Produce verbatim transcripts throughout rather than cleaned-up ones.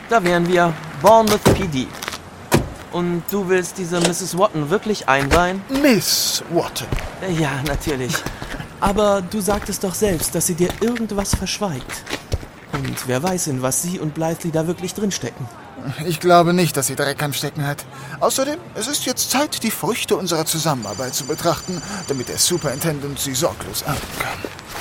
Da wären wir. Bournemouth P D. Und du willst diese Misses Wotton wirklich einweihen? Miss Wotton? Ja, natürlich. Aber du sagtest doch selbst, dass sie dir irgendwas verschweigt. Und wer weiß, in was sie und Blythe da wirklich drinstecken. Ich glaube nicht, dass sie Dreck am Stecken hat. Außerdem, es ist jetzt Zeit, die Früchte unserer Zusammenarbeit zu betrachten, damit der Superintendent sie sorglos ernten kann.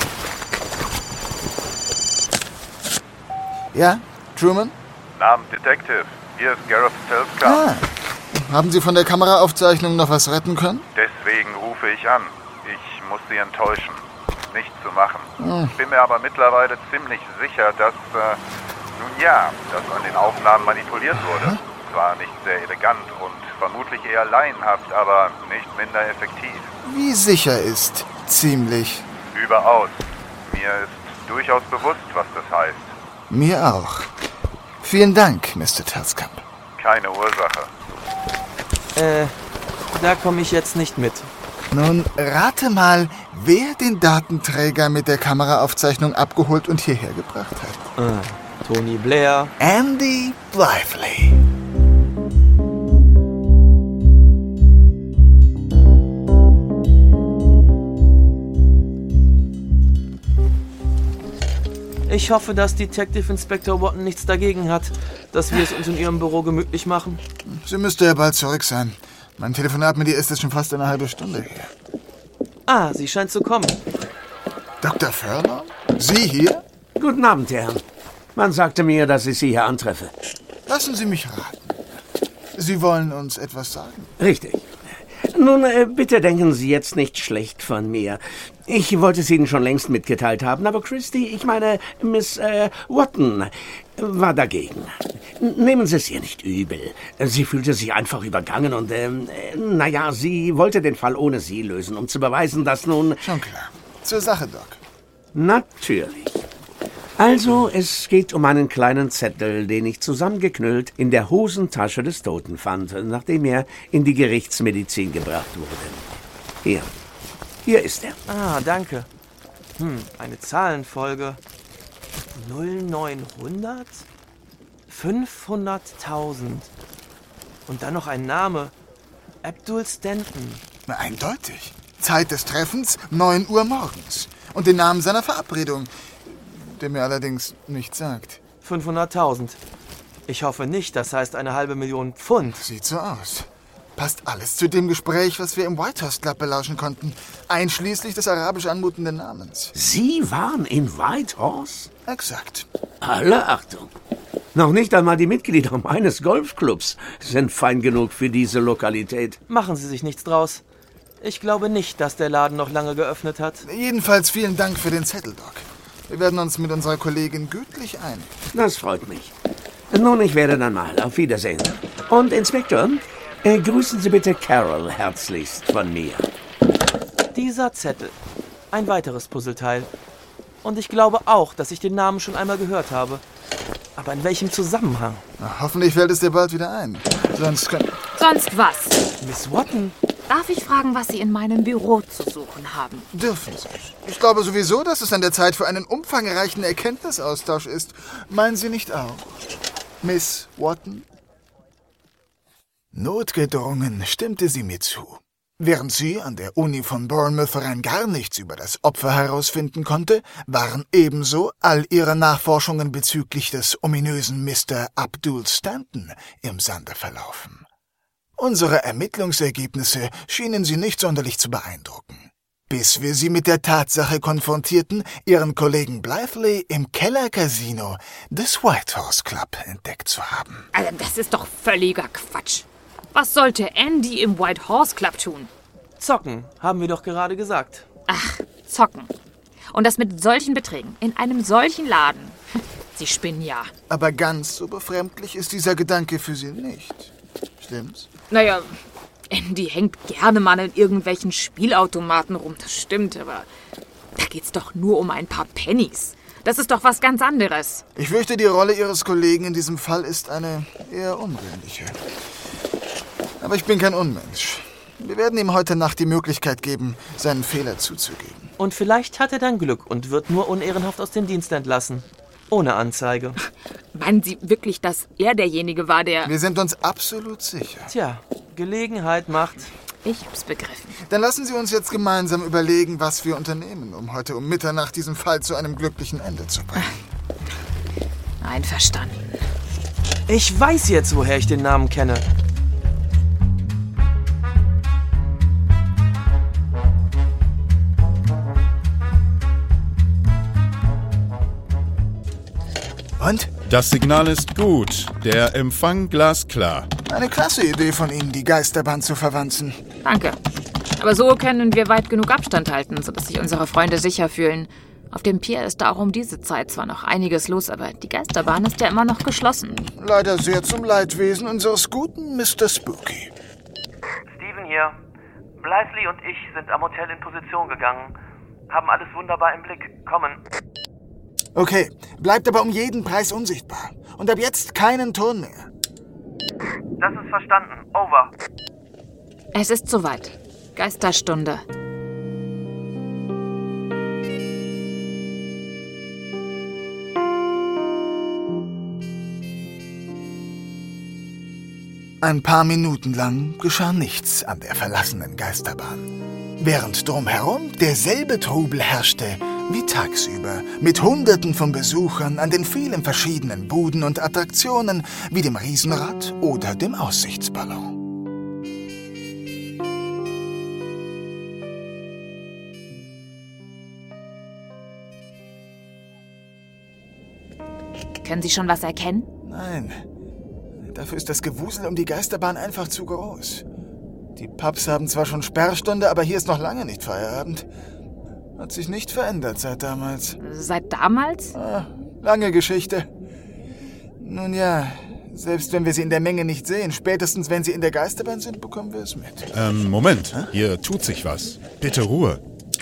Ja, Truman? Guten Abend, Detective. Hier ist Gareth Telska. Ah, haben Sie von der Kameraaufzeichnung noch was retten können? Deswegen rufe ich an. Ich muss Sie enttäuschen. Nichts zu machen. Hm. Ich bin mir aber mittlerweile ziemlich sicher, dass, äh, nun ja, dass an den Aufnahmen manipuliert wurde. Hm? Zwar nicht sehr elegant und vermutlich eher laienhaft, aber nicht minder effektiv. Wie sicher ist ziemlich? Überaus. Mir ist durchaus bewusst, was das heißt. Mir auch. Vielen Dank, Mister Telskamp. Keine Ursache. Äh, da komme ich jetzt nicht mit. Nun, rate mal, wer den Datenträger mit der Kameraaufzeichnung abgeholt und hierher gebracht hat. Ah, Tony Blair. Andy Blythe. Ich hoffe, dass Detective Inspector Wotton nichts dagegen hat, dass wir es uns in ihrem Büro gemütlich machen. Sie müsste ja bald zurück sein. Mein Telefonat mit ihr ist jetzt schon fast eine halbe Stunde her. Ah, sie scheint zu kommen. Doktor Furlong? Sie hier? Guten Abend, Herr. Man sagte mir, dass ich Sie hier antreffe. Lassen Sie mich raten. Sie wollen uns etwas sagen? Richtig. Nun, äh, bitte denken Sie jetzt nicht schlecht von mir. Ich wollte es Ihnen schon längst mitgeteilt haben, aber Christy, ich meine Miss äh, Wotton, war dagegen. Nehmen Sie es ihr nicht übel. Sie fühlte sich einfach übergangen und, ähm, äh, naja, sie wollte den Fall ohne Sie lösen, um zu beweisen, dass nun... Schon klar. Zur Sache, Doc. Natürlich. Also, es geht um einen kleinen Zettel, den ich zusammengeknüllt in der Hosentasche des Toten fand, nachdem er in die Gerichtsmedizin gebracht wurde. Hier. Hier ist er. Ah, danke. Hm, eine Zahlenfolge. null neunhundert? fünfhunderttausend. Und dann noch ein Name. Abdul Stanton. Na, eindeutig. Zeit des Treffens, neun Uhr morgens. Und den Namen seiner Verabredung, der mir allerdings nichts sagt. fünfhunderttausend. Ich hoffe nicht, das heißt eine halbe Million Pfund. Sieht so aus. Passt alles zu dem Gespräch, was wir im Whitehorse Club belauschen konnten. Einschließlich des arabisch anmutenden Namens. Sie waren in Whitehorse? Exakt. Alle Achtung. Noch nicht einmal die Mitglieder meines Golfclubs sind fein genug für diese Lokalität. Machen Sie sich nichts draus. Ich glaube nicht, dass der Laden noch lange geöffnet hat. Jedenfalls vielen Dank für den Zettel, Doc. Wir werden uns mit unserer Kollegin gütlich einigen. Das freut mich. Nun, ich werde dann mal. Auf Wiedersehen. Und, Inspektor, äh, grüßen Sie bitte Carol herzlichst von mir. Dieser Zettel. Ein weiteres Puzzleteil. Und ich glaube auch, dass ich den Namen schon einmal gehört habe. Aber in welchem Zusammenhang? Na, hoffentlich fällt es dir bald wieder ein. Sonst können... Sonst was? Miss Wotton? Darf ich fragen, was Sie in meinem Büro zu suchen haben? Dürfen Sie. Ich glaube sowieso, dass es an der Zeit für einen umfangreichen Erkenntnisaustausch ist. Meinen Sie nicht auch, Miss Wotton? Notgedrungen stimmte sie mir zu. Während sie an der Uni von Bournemouth rein gar nichts über das Opfer herausfinden konnte, waren ebenso all ihre Nachforschungen bezüglich des ominösen Mister Abdul Stanton im Sande verlaufen. Unsere Ermittlungsergebnisse schienen sie nicht sonderlich zu beeindrucken, bis wir sie mit der Tatsache konfrontierten, ihren Kollegen Blythe im Kellercasino des Whitehorse Club entdeckt zu haben. Also, das ist doch völliger Quatsch. Was sollte Andy im Whitehorse Club tun? Zocken, haben wir doch gerade gesagt. Ach, zocken. Und das mit solchen Beträgen, in einem solchen Laden. Sie spinnen ja. Aber ganz so befremdlich ist dieser Gedanke für Sie nicht. Stimmt's? Naja, Andy hängt gerne mal in irgendwelchen Spielautomaten rum, das stimmt, aber da geht's doch nur um ein paar Pennies. Das ist doch was ganz anderes. Ich fürchte, die Rolle Ihres Kollegen in diesem Fall ist eine eher ungewöhnliche. Aber ich bin kein Unmensch. Wir werden ihm heute Nacht die Möglichkeit geben, seinen Fehler zuzugeben. Und vielleicht hat er dann Glück und wird nur unehrenhaft aus dem Dienst entlassen. Ohne Anzeige. Meinen Sie wirklich, dass er derjenige war, der... Wir sind uns absolut sicher. Tja, Gelegenheit macht. Ich hab's begriffen. Dann lassen Sie uns jetzt gemeinsam überlegen, was wir unternehmen, um heute um Mitternacht diesen Fall zu einem glücklichen Ende zu bringen. Einverstanden. Ich weiß jetzt, woher ich den Namen kenne. Und? Das Signal ist gut. Der Empfang glasklar. Eine klasse Idee von Ihnen, die Geisterbahn zu verwanzen. Danke. Aber so können wir weit genug Abstand halten, sodass sich unsere Freunde sicher fühlen. Auf dem Pier ist da auch um diese Zeit zwar noch einiges los, aber die Geisterbahn ist ja immer noch geschlossen. Leider sehr zum Leidwesen unseres guten Mister Spooky. Steven hier. Blythe und ich sind am Hotel in Position gegangen. Haben alles wunderbar im Blick. Kommen. Okay, bleibt aber um jeden Preis unsichtbar. Und ab jetzt keinen Ton mehr. Das ist verstanden. Over. Es ist soweit. Geisterstunde. Ein paar Minuten lang geschah nichts an der verlassenen Geisterbahn. Während drumherum derselbe Trubel herrschte wie tagsüber, mit Hunderten von Besuchern an den vielen verschiedenen Buden und Attraktionen wie dem Riesenrad oder dem Aussichtsballon. Können Sie schon was erkennen? Nein, dafür ist das Gewusel um die Geisterbahn einfach zu groß. Die Pubs haben zwar schon Sperrstunde, aber hier ist noch lange nicht Feierabend. Hat sich nicht verändert seit damals. Seit damals? Ah, lange Geschichte. Nun ja, selbst wenn wir sie in der Menge nicht sehen, spätestens wenn sie in der Geisterbahn sind, bekommen wir es mit. Ähm, Moment. Hä? Hier tut sich was. Bitte Ruhe.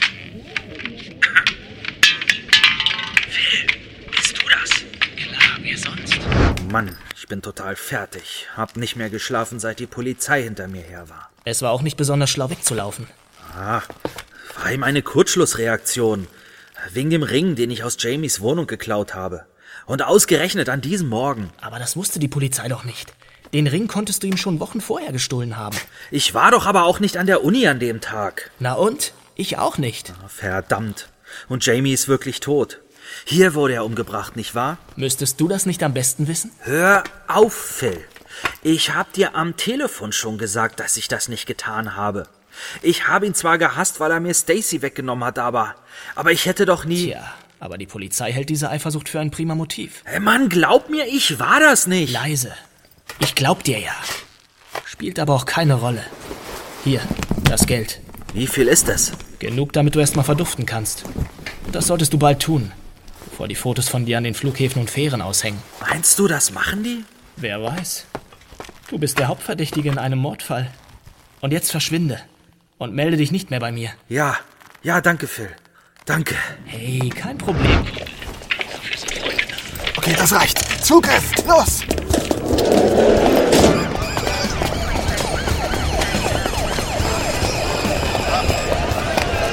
Phil, bist du das? Klar, wer sonst? Mann, ich bin total fertig. Hab nicht mehr geschlafen, seit die Polizei hinter mir her war. Es war auch nicht besonders schlau wegzulaufen. Ah, war ihm eine Kurzschlussreaktion. Wegen dem Ring, den ich aus Jamies Wohnung geklaut habe. Und ausgerechnet an diesem Morgen. Aber das wusste die Polizei doch nicht. Den Ring konntest du ihm schon Wochen vorher gestohlen haben. Ich war doch aber auch nicht an der Uni an dem Tag. Na und? Ich auch nicht. Verdammt. Und Jamie ist wirklich tot. Hier wurde er umgebracht, nicht wahr? Müsstest du das nicht am besten wissen? Hör auf, Phil. Ich hab dir am Telefon schon gesagt, dass ich das nicht getan habe. Ich habe ihn zwar gehasst, weil er mir Stacy weggenommen hat, aber... Aber ich hätte doch nie... Tja, aber die Polizei hält diese Eifersucht für ein prima Motiv. Hey Mann, glaub mir, ich war das nicht. Leise. Ich glaub dir ja. Spielt aber auch keine Rolle. Hier, das Geld. Wie viel ist es? Genug, damit du erstmal verduften kannst. Und das solltest du bald tun, bevor die Fotos von dir an den Flughäfen und Fähren aushängen. Meinst du, das machen die? Wer weiß. Du bist der Hauptverdächtige in einem Mordfall. Und jetzt verschwinde. Und melde dich nicht mehr bei mir. Ja, ja, danke, Phil. Danke. Hey, kein Problem. Okay, das reicht. Zugriff, los!